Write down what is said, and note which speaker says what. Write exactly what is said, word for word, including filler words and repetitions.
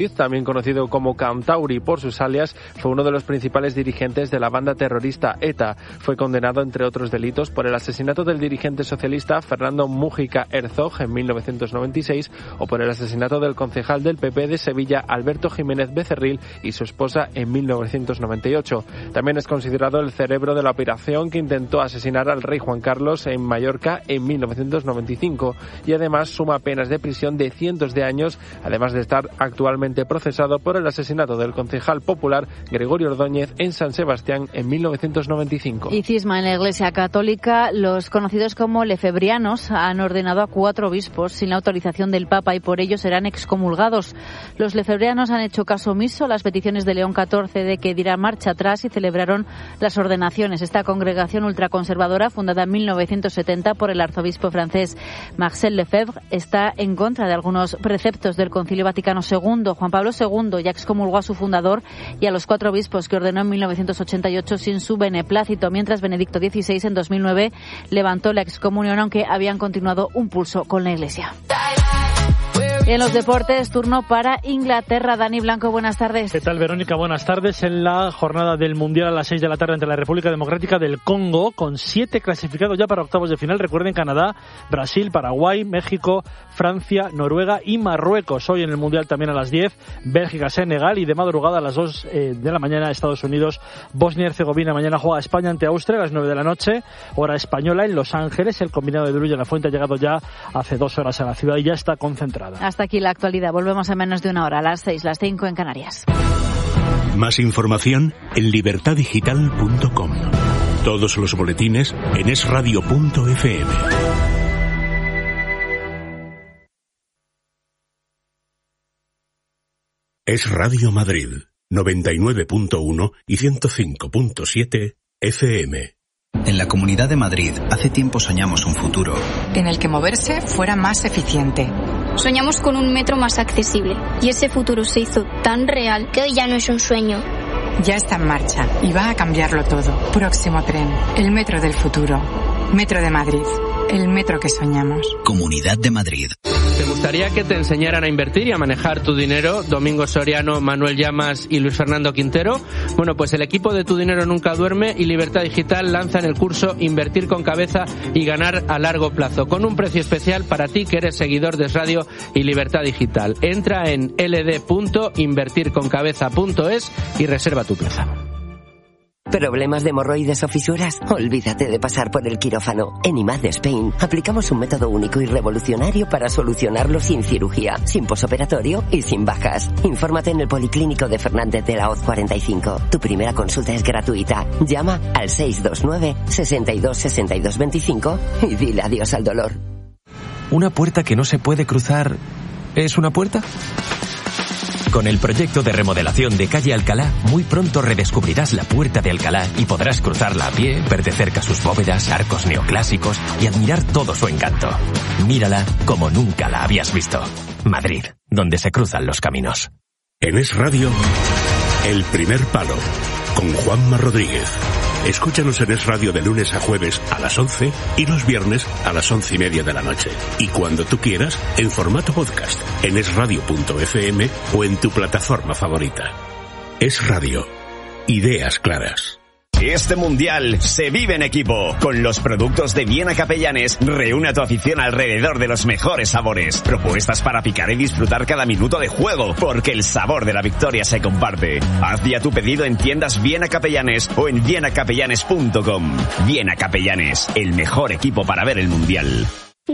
Speaker 1: también conocido como Cantauri por sus alias, fue uno de los principales dirigentes de la banda terrorista ETA. Fue condenado, entre otros delitos, por el asesinato del dirigente socialista Fernando Mújica Herzog en mil novecientos noventa y seis o por el asesinato del concejal del P P de Sevilla Alberto Jiménez Becerril y su esposa en mil novecientos noventa y ocho. También es considerado el cerebro de la operación que intentó asesinar al rey Juan Carlos en Mallorca en mil novecientos noventa y cinco y además suma penas de prisión de cientos de años, además de estar actualmente procesado por el asesinato del concejal popular Gregorio Ordóñez en San Sebastián en mil novecientos noventa y cinco.
Speaker 2: Y cisma en la Iglesia Católica. Los conocidos como lefebrianos han ordenado a cuatro obispos sin la autorización del Papa y por ello serán excomulgados. Los lefebrianos han hecho caso omiso a las peticiones de León catorce de que diera marcha atrás y celebraron las ordenaciones. Esta congregación ultraconservadora, fundada en mil novecientos setenta por el arzobispo francés Marcel Lefebvre, está en contra de algunos preceptos del Concilio Vaticano segundo. Juan Pablo segundo ya excomulgó a su fundador y a los cuatro obispos que ordenó en mil novecientos ochenta y ocho sin su beneplácito, mientras Benedicto dieciséis en dos mil nueve levantó la excomunión, aunque habían continuado un pulso con la Iglesia. En los deportes, turno para Inglaterra. Dani Blanco, buenas tardes.
Speaker 3: ¿Qué tal, Verónica? Buenas tardes. En la jornada del Mundial a las seis de la tarde ante la República Democrática del Congo, con siete clasificados ya para octavos de final. Recuerden, Canadá, Brasil, Paraguay, México, Francia, Noruega y Marruecos. Hoy en el Mundial también a las diez, Bélgica, Senegal, y de madrugada a las dos eh, de la mañana Estados Unidos, Bosnia y Herzegovina. Mañana juega España ante Austria a las nueve de la noche, hora española, en Los Ángeles. El combinado de Brulla en la Fuente ha llegado ya hace dos horas a la ciudad y ya está concentrada.
Speaker 2: Hasta aquí la actualidad. Volvemos en menos de una hora, a las seis, las cinco en Canarias.
Speaker 4: Más información en libertad digital punto com. Todos los boletines en es radio punto efe eme. Es Radio Madrid, noventa y nueve punto uno y ciento cinco punto siete efe eme.
Speaker 5: En la Comunidad de Madrid hace tiempo soñamos un futuro
Speaker 6: en el que moverse fuera más eficiente.
Speaker 7: Soñamos con un metro más accesible y ese futuro se hizo tan real que hoy ya no es un sueño.
Speaker 6: Ya está en marcha y va a cambiarlo todo. Próximo tren, el metro del futuro. Metro de Madrid, el metro que soñamos.
Speaker 5: Comunidad de Madrid.
Speaker 8: ¿Te gustaría que te enseñaran a invertir y a manejar tu dinero? Domingo Soriano, Manuel Llamas y Luis Fernando Quintero. Bueno, pues el equipo de Tu Dinero Nunca Duerme y Libertad Digital lanzan el curso Invertir con Cabeza y Ganar a Largo Plazo, con un precio especial para ti que eres seguidor de Es Radio y Libertad Digital. Entra en ele de punto invertir con cabeza punto es y reserva tu plaza.
Speaker 9: ¿Problemas de hemorroides o fisuras? Olvídate de pasar por el quirófano. En I M A D Spain aplicamos un método único y revolucionario para solucionarlo sin cirugía, sin posoperatorio y sin bajas. Infórmate en el Policlínico de Fernández de la Hoz cuarenta y cinco. Tu primera consulta es gratuita. Llama al seis dos nueve, seis dos, seis dos dos cinco y dile adiós al dolor.
Speaker 10: ¿Una puerta que no se puede cruzar es una puerta? Con el proyecto de remodelación de Calle Alcalá, muy pronto redescubrirás la Puerta de Alcalá y podrás cruzarla a pie, ver de cerca sus bóvedas, arcos neoclásicos y admirar todo su encanto. Mírala como nunca la habías visto. Madrid, donde se cruzan los caminos.
Speaker 4: En Es Radio, El Primer Palo, con Juanma Rodríguez. Escúchanos en Es Radio de lunes a jueves a las once y los viernes a las once y media de la noche. Y cuando tú quieras, en formato podcast, en es radio punto efe eme o en tu plataforma favorita. Es Radio. Ideas claras.
Speaker 11: Este mundial se vive en equipo. Con los productos de Viena Capellanes, reúne a tu afición alrededor de los mejores sabores. Propuestas para picar y disfrutar cada minuto de juego, porque el sabor de la victoria se comparte. Haz ya tu pedido en tiendas Viena Capellanes o en viena capellanes punto com. Viena Capellanes, el mejor equipo para ver el mundial.